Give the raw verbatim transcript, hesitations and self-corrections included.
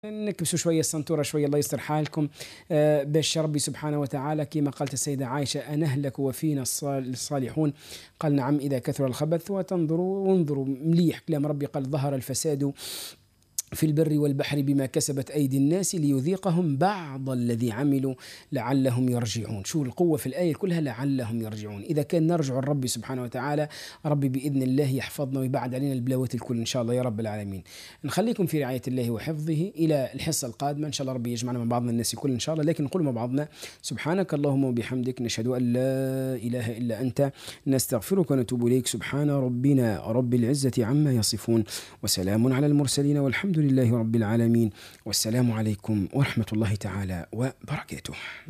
نكبسوا شوية السنتورة شوية الله يستر حالكم. آه باش ربي سبحانه وتعالى كما قالت السيدة عائشة أنهلك وفينا الصالحون؟ قال نعم إذا كثر الخبث. وتنظروا وانظروا مليح كلام ربي، قال ظهر الفساد في البر والبحر بما كسبت أيدي الناس ليذيقهم بعض الذي عملوا لعلهم يرجعون. شو القوة في الآية كلها؟ لعلهم يرجعون. إذا كان نرجع الرب سبحانه وتعالى، ربي بإذن الله يحفظنا ويبعد علينا البلاوات الكل إن شاء الله يا رب العالمين. نخليكم في رعاية الله وحفظه إلى الحصة القادمة إن شاء الله. ربي يجمعنا مع بعضنا الناس الكل إن شاء الله. لكن نقول مع بعضنا سبحانك اللهم وبحمدك نشهد أن لا إله إلا أنت نستغفرك ونتوب إليك. سبحان ربنا رب العزة عما يصفون وسلام على المرسلين والحمد لله رب العالمين. والسلام عليكم ورحمة الله تعالى وبركاته.